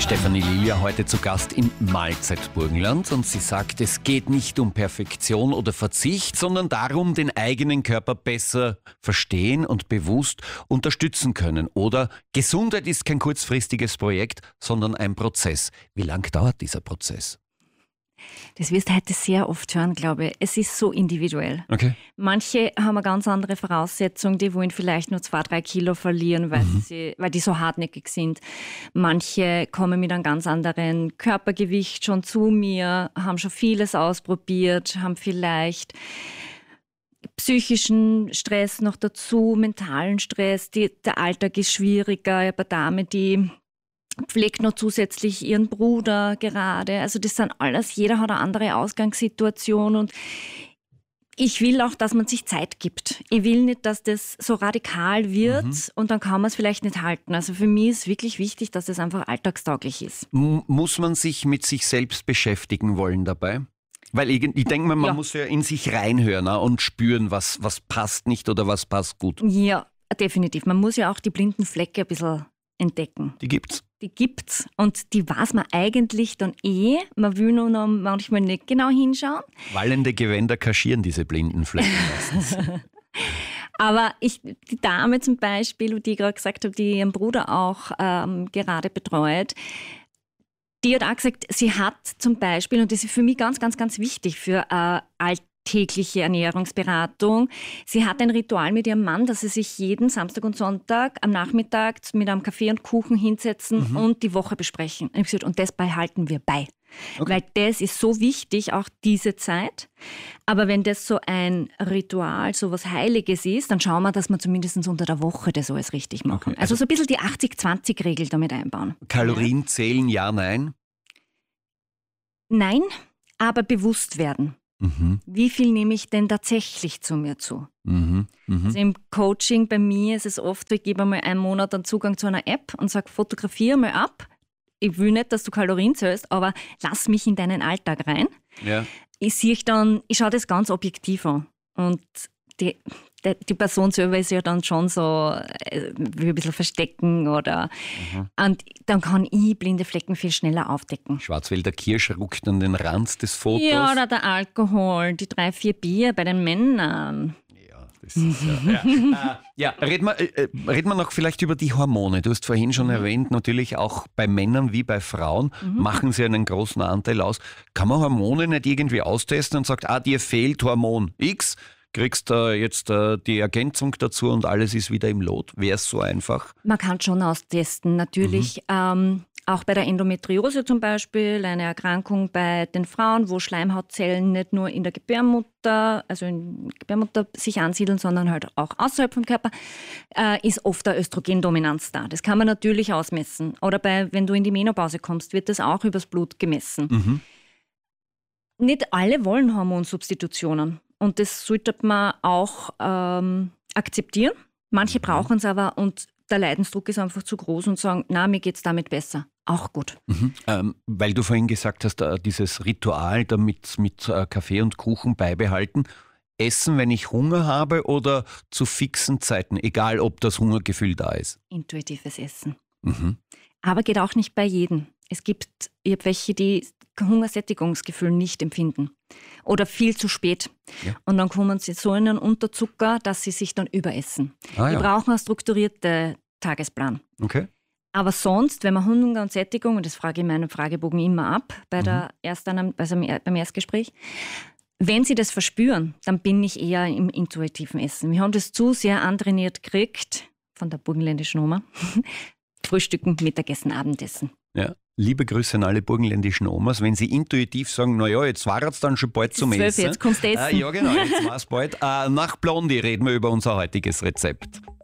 Stefanie Lilia heute zu Gast im Mahlzeit-Burgenland und sie sagt, es geht nicht um Perfektion oder Verzicht, sondern darum, den eigenen Körper besser verstehen und bewusst unterstützen können. Oder Gesundheit ist kein kurzfristiges Projekt, sondern ein Prozess. Wie lang dauert dieser Prozess? Das wirst du heute sehr oft hören, glaube ich. Es ist so individuell. Okay. Manche haben eine ganz andere Voraussetzung, die wollen vielleicht nur 2-3 Kilo verlieren, weil die so hartnäckig sind. Manche kommen mit einem ganz anderen Körpergewicht schon zu mir, haben schon vieles ausprobiert, haben vielleicht psychischen Stress noch dazu, mentalen Stress. Der Alltag ist schwieriger. Ich habe eine Dame, die pflegt noch zusätzlich ihren Bruder gerade. Also das sind alles, jeder hat eine andere Ausgangssituation und ich will auch, dass man sich Zeit gibt. Ich will nicht, dass das so radikal wird und dann kann man es vielleicht nicht halten. Also für mich ist wirklich wichtig, dass es einfach alltagstauglich ist. Muss man sich mit sich selbst beschäftigen wollen dabei? Weil ich denke mal, man muss ja in sich reinhören und spüren, was passt nicht oder was passt gut. Ja, definitiv. Man muss ja auch die blinden Flecke ein bisschen entdecken. Die gibt's. Die gibt's und die weiß man eigentlich dann Man will nur noch manchmal nicht genau hinschauen. Wallende Gewänder kaschieren diese blinden Flecken meistens. Aber die Dame zum Beispiel, die ich gerade gesagt habe, die ihren Bruder auch gerade betreut, die hat auch gesagt, sie hat zum Beispiel, und das ist für mich ganz, ganz, ganz wichtig für alltägliche Ernährungsberatung. Sie hat ein Ritual mit ihrem Mann, dass sie sich jeden Samstag und Sonntag am Nachmittag mit einem Kaffee und Kuchen hinsetzen und die Woche besprechen. Und das behalten wir bei. Okay. Weil das ist so wichtig, auch diese Zeit. Aber wenn das so ein Ritual, so was Heiliges ist, dann schauen wir, dass wir zumindest unter der Woche das alles richtig machen. Okay. Also so ein bisschen die 80-20-Regel damit einbauen. Kalorien zählen, ja, nein? Nein, aber bewusst werden. Wie viel nehme ich denn tatsächlich zu mir zu? Also im Coaching bei mir ist es oft, ich gebe einmal einen Monat einen Zugang zu einer App und sage, fotografiere mal ab. Ich will nicht, dass du Kalorien zählst, aber lass mich in deinen Alltag rein. Ja. Ich schaue das ganz objektiv an. Und die Person selber ist ja dann schon so, will ein bisschen verstecken oder. Und dann kann ich blinde Flecken viel schneller aufdecken. Schwarzwälder Kirsch ruckt an den Rand des Fotos. Ja, oder der Alkohol, die 3-4 Bier bei den Männern. Das ist reden wir noch vielleicht über die Hormone. Du hast vorhin schon erwähnt, natürlich auch bei Männern wie bei Frauen machen sie einen großen Anteil aus. Kann man Hormone nicht irgendwie austesten und sagt, dir fehlt Hormon X, kriegst du jetzt die Ergänzung dazu und alles ist wieder im Lot? Wäre es so einfach? Man kann schon austesten, natürlich. Auch bei der Endometriose zum Beispiel, eine Erkrankung bei den Frauen, wo Schleimhautzellen nicht nur in der Gebärmutter, also in der Gebärmutter sich ansiedeln, sondern halt auch außerhalb vom Körper, ist oft eine Östrogendominanz da. Das kann man natürlich ausmessen. Oder wenn du in die Menopause kommst, wird das auch übers Blut gemessen. Nicht alle wollen Hormonsubstitutionen. Und das sollte man auch akzeptieren. Manche brauchen es aber und der Leidensdruck ist einfach zu groß und sagen, na, mir geht es damit besser. Auch gut. Weil du vorhin gesagt hast, dieses Ritual damit mit Kaffee und Kuchen beibehalten. Essen, wenn ich Hunger habe oder zu fixen Zeiten, egal ob das Hungergefühl da ist? Intuitives Essen. Aber geht auch nicht bei jedem. Ich habe welche, die Hungersättigungsgefühl nicht empfinden oder viel zu spät. Ja. Und dann kommen sie so in einen Unterzucker, dass sie sich dann überessen. Die brauchen einen strukturierten Tagesplan. Okay. Aber sonst, wenn man Hunger und Sättigung, und das frage ich in meinem Fragebogen immer ab, beim Erstgespräch, wenn sie das verspüren, dann bin ich eher im intuitiven Essen. Wir haben das zu sehr antrainiert gekriegt von der burgenländischen Oma. Frühstücken, Mittagessen, Abendessen. Ja. Liebe Grüße an alle burgenländischen Omas. Wenn sie intuitiv sagen, naja, jetzt war es dann schon bald zum Essen. Jetzt kommst du essen. Ja, genau, jetzt war es bald. Nach Blondie reden wir über unser heutiges Rezept.